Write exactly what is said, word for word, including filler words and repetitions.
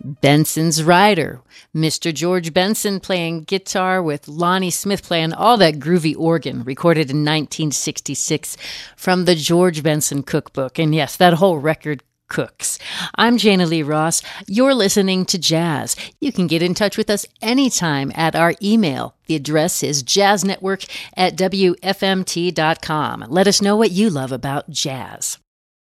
Benson's Rider, Mister George Benson playing guitar with Lonnie Smith playing all that groovy organ, recorded in nineteen sixty-six from the George Benson Cookbook. And yes, that whole record cooks. I'm Jana Lee Ross. You're listening to Jazz. You can get in touch with us anytime at our email. The address is jazznetwork at W F M T dot com. Let us know what you love about jazz.